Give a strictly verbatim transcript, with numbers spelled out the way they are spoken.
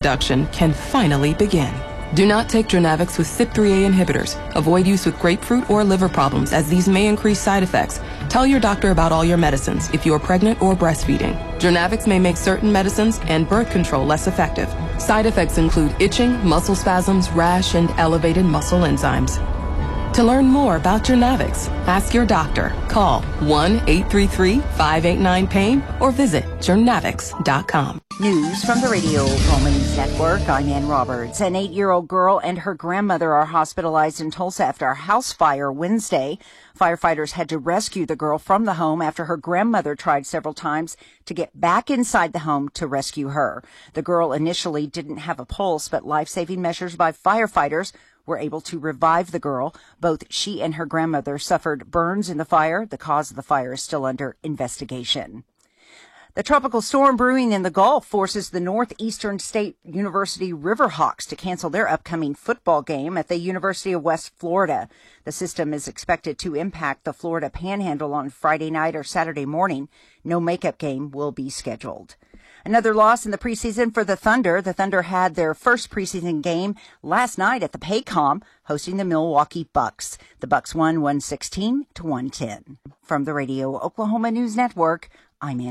production can finally begin. Do not take Jernavix with C Y P three A inhibitors. Avoid use with grapefruit or liver problems, as these may increase side effects. Tell your doctor about all your medicines if you are pregnant or breastfeeding. Jernavix may make certain medicines and birth control less effective. Side effects include itching, muscle spasms, rash, and elevated muscle enzymes. To learn more about Jernavix, ask your doctor. Call one eight three three, five eight nine, pain or visit jernavix dot com. News from the Radio Oklahoma News Network. I'm Ann Roberts. An eight-year-old girl and her grandmother are hospitalized in Tulsa after a house fire Wednesday. Firefighters had to rescue the girl from the home after her grandmother tried several times to get back inside the home to rescue her. The girl initially didn't have a pulse, but life-saving measures by firefighters were able to revive the girl. Both she and her grandmother suffered burns in the fire. The cause of the fire is still under investigation. The tropical storm brewing in the Gulf forces the Northeastern State University Riverhawks to cancel their upcoming football game at the University of West Florida. The system is expected to impact the Florida Panhandle on Friday night or Saturday morning. No makeup game will be scheduled. Another loss in the preseason for the Thunder. The Thunder had their first preseason game last night at the Paycom, hosting the Milwaukee Bucks. The Bucks won one sixteen to one ten. From the Radio Oklahoma News Network, I'm Ann